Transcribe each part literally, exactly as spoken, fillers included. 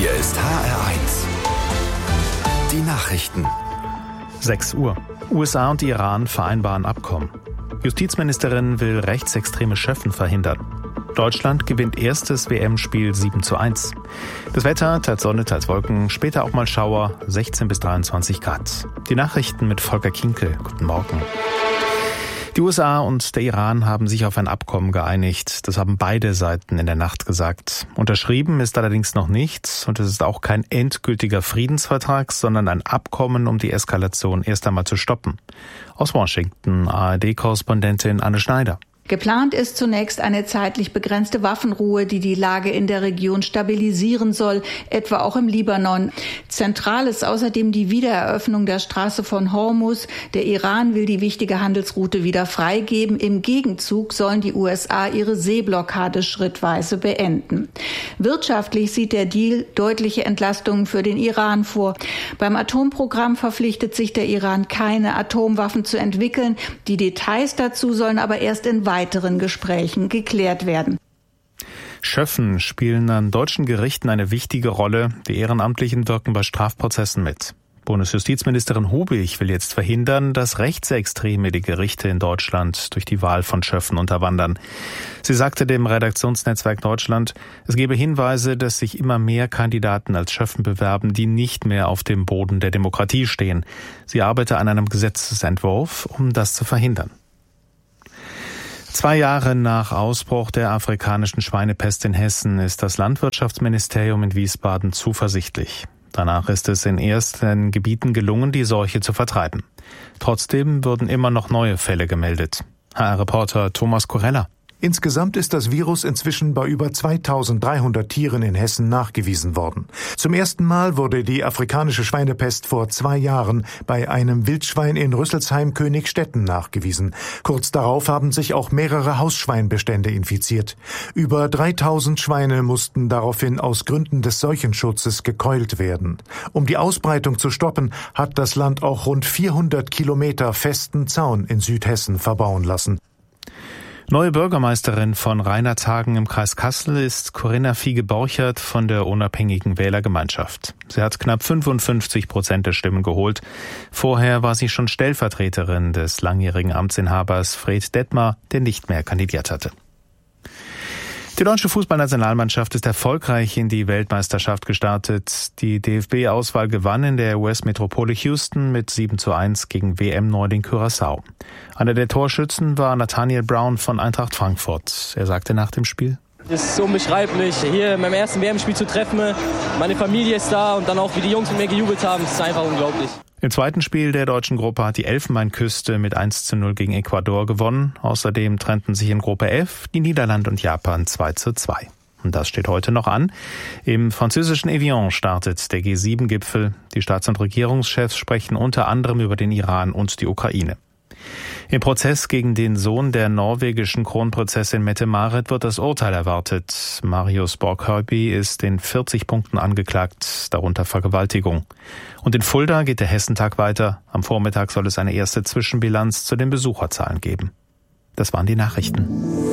Hier ist H R eins. Die Nachrichten. sechs Uhr. U S A und Iran vereinbaren Abkommen. Justizministerin will rechtsextreme Schöffen verhindern. Deutschland gewinnt erstes W M-Spiel sieben zu eins. Das Wetter, teils Sonne, teils Wolken, später auch mal Schauer, sechzehn bis dreiundzwanzig Grad. Die Nachrichten mit Volker Kinkel. Guten Morgen. Die U S A und der Iran haben sich auf ein Abkommen geeinigt. Das haben beide Seiten in der Nacht gesagt. Unterschrieben ist allerdings noch nichts und es ist auch kein endgültiger Friedensvertrag, sondern ein Abkommen, um die Eskalation erst einmal zu stoppen. Aus Washington, A R D-Korrespondentin Anne Schneider. Geplant ist zunächst eine zeitlich begrenzte Waffenruhe, die die Lage in der Region stabilisieren soll, etwa auch im Libanon. Zentral ist außerdem die Wiedereröffnung der Straße von Hormuz. Der Iran will die wichtige Handelsroute wieder freigeben. Im Gegenzug sollen die U S A ihre Seeblockade schrittweise beenden. Wirtschaftlich sieht der Deal deutliche Entlastungen für den Iran vor. Beim Atomprogramm verpflichtet sich der Iran, keine Atomwaffen zu entwickeln. Die Details dazu sollen aber erst in weiteren Gesprächen geklärt werden. Schöffen spielen an deutschen Gerichten eine wichtige Rolle. Die Ehrenamtlichen wirken bei Strafprozessen mit. Bundesjustizministerin Hubig will jetzt verhindern, dass Rechtsextreme die Gerichte in Deutschland durch die Wahl von Schöffen unterwandern. Sie sagte dem Redaktionsnetzwerk Deutschland, es gebe Hinweise, dass sich immer mehr Kandidaten als Schöffen bewerben, die nicht mehr auf dem Boden der Demokratie stehen. Sie arbeite an einem Gesetzesentwurf, um das zu verhindern. Zwei Jahre nach Ausbruch der afrikanischen Schweinepest in Hessen ist das Landwirtschaftsministerium in Wiesbaden zuversichtlich. Danach ist es in ersten Gebieten gelungen, die Seuche zu vertreiben. Trotzdem würden immer noch neue Fälle gemeldet. H R-Reporter Thomas Korella. Insgesamt ist das Virus inzwischen bei über zweitausenddreihundert Tieren in Hessen nachgewiesen worden. Zum ersten Mal wurde die afrikanische Schweinepest vor zwei Jahren bei einem Wildschwein in Rüsselsheim-Königstetten nachgewiesen. Kurz darauf haben sich auch mehrere Hausschweinbestände infiziert. Über dreitausend Schweine mussten daraufhin aus Gründen des Seuchenschutzes gekeult werden. Um die Ausbreitung zu stoppen, hat das Land auch rund vierhundert Kilometer festen Zaun in Südhessen verbauen lassen. Neue Bürgermeisterin von Rheinerthagen im Kreis Kassel ist Corinna Fiege-Borchert von der Unabhängigen Wählergemeinschaft. Sie hat knapp fünfundfünfzig Prozent der Stimmen geholt. Vorher war sie schon Stellvertreterin des langjährigen Amtsinhabers Fred Detmar, der nicht mehr kandidiert hatte. Die deutsche Fußballnationalmannschaft ist erfolgreich in die Weltmeisterschaft gestartet. Die D F B-Auswahl gewann in der U S-Metropole Houston mit sieben zu eins gegen W M-Neuling Curaçao. Einer der Torschützen war Nathaniel Brown von Eintracht Frankfurt. Er sagte nach dem Spiel: Es ist unbeschreiblich, hier in meinem ersten W M-Spiel zu treffen. Meine Familie ist da und dann auch, wie die Jungs mit mir gejubelt haben, das ist einfach unglaublich. Im zweiten Spiel der deutschen Gruppe hat die Elfenbeinküste mit eins zu null gegen Ecuador gewonnen. Außerdem trennten sich in Gruppe F die Niederlande und Japan zwei zu zwei. Und das steht heute noch an. Im französischen Evian startet der G sieben Gipfel. Die Staats- und Regierungschefs sprechen unter anderem über den Iran und die Ukraine. Im Prozess gegen den Sohn der norwegischen Kronprinzessin Mette-Marit wird das Urteil erwartet. Marius Borg-Hörby ist in vierzig Punkten angeklagt, darunter Vergewaltigung. Und in Fulda geht der Hessentag weiter. Am Vormittag soll es eine erste Zwischenbilanz zu den Besucherzahlen geben. Das waren die Nachrichten.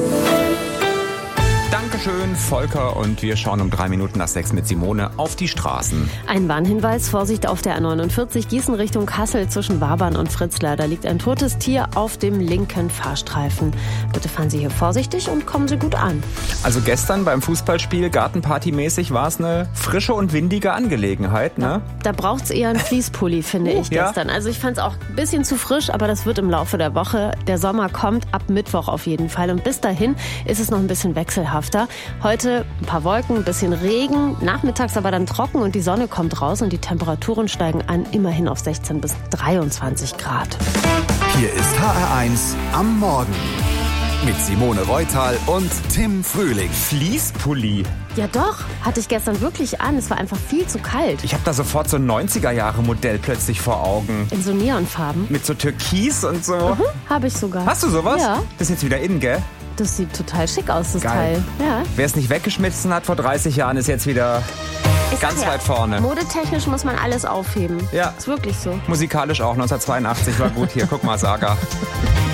Dankeschön, Volker, und wir schauen um drei Minuten nach sechs mit Simone auf die Straßen. Ein Warnhinweis, Vorsicht auf der A neunundvierzig Gießen Richtung Kassel zwischen Wabern und Fritzlar. Da liegt ein totes Tier auf dem linken Fahrstreifen. Bitte fahren Sie hier vorsichtig und kommen Sie gut an. Also gestern beim Fußballspiel, gartenpartymäßig, war es eine frische und windige Angelegenheit, ne? Ja, da braucht es eher einen Fließpulli, finde ich, ja. gestern. Also ich fand es auch ein bisschen zu frisch, aber das wird im Laufe der Woche. Der Sommer kommt ab Mittwoch auf jeden Fall und bis dahin ist es noch ein bisschen wechselhaft. Heute ein paar Wolken, ein bisschen Regen, nachmittags aber dann trocken und die Sonne kommt raus und die Temperaturen steigen an, immerhin auf sechzehn bis dreiundzwanzig Grad. Hier ist H R eins am Morgen mit Simone Reutal und Tim Frühling. Fließpulli. Ja doch, hatte ich gestern wirklich an. Es war einfach viel zu kalt. Ich habe da sofort so ein neunziger-Jahre-Modell plötzlich vor Augen. In so Neonfarben. Mit so Türkis und so. Mhm, habe ich sogar. Hast du sowas? Ja. Das ist jetzt wieder in, gell? Das sieht total schick aus, das Geil. Teil. Ja. Wer es nicht weggeschmissen hat vor dreißig Jahren, ist jetzt wieder Ich ganz ja, weit vorne. Modetechnisch muss man alles aufheben. Ja. Ist wirklich so. Musikalisch auch, neunzehnhundertzweiundachtzig war gut. Hier, guck mal, Saga.